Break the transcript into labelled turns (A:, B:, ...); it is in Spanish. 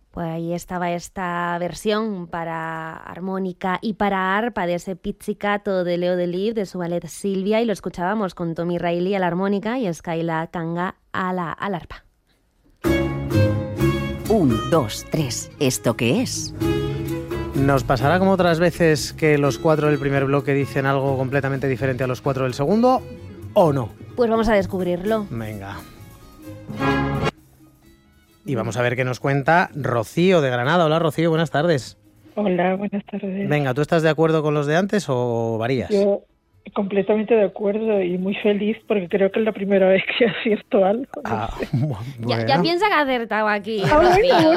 A: Pues ahí estaba esta versión para armónica y para arpa de ese pizzicato de Leo Delibes, de su ballet Silvia, y lo escuchábamos con Tommy Reilly a la armónica y Skyla Kanga a la arpa.
B: 1, 2, 3. ¿Esto qué es?
C: ¿Nos pasará como otras veces que los 4 del primer bloque dicen algo completamente diferente a los 4 del segundo o no?
A: Pues vamos a descubrirlo.
C: Venga. Y vamos a ver qué nos cuenta Rocío de Granada. Hola Rocío, buenas tardes.
D: Hola, buenas tardes.
C: Venga, ¿tú estás de acuerdo con los de antes o varías?
D: Yo completamente de acuerdo y muy feliz porque creo que es la primera vez que acierto algo.
C: Bueno.
A: Ya piensa que ha acertado aquí.
D: Bueno,